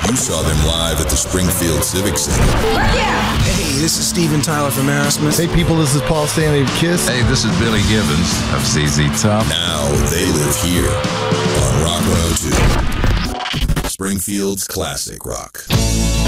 You saw them live at the Springfield Civic Center. Yeah! Hey, this is Steven Tyler from Aerosmith. Hey people, this is Paul Stanley of KISS. Hey, this is Billy Gibbons of ZZ Top. Now they live here on Rock 102. Springfield's classic rock.